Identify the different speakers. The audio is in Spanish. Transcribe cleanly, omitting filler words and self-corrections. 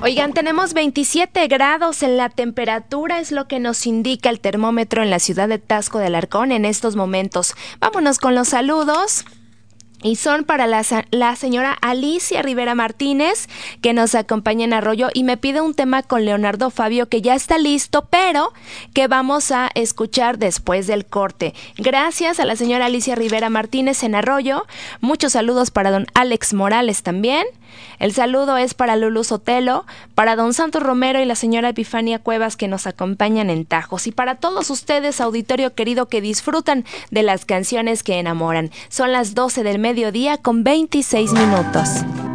Speaker 1: Oigan, tenemos 27 grados en la temperatura, es lo que nos indica el termómetro en la ciudad de Taxco de Alarcón en estos momentos. Vámonos con los saludos. Y son para la señora Alicia Rivera Martínez, que nos acompaña en Arroyo y me pide un tema con Leonardo Fabio que ya está listo, pero que vamos a escuchar después del corte. Gracias a la señora Alicia Rivera Martínez en Arroyo. Muchos saludos para don Alex Morales también. El saludo es para Lulú Sotelo, para don Santos Romero y la señora Epifania Cuevas que nos acompañan en Tajos. Y para todos ustedes, auditorio querido, que disfrutan de las canciones que enamoran. Son las 12 del mediodía con 26 minutos.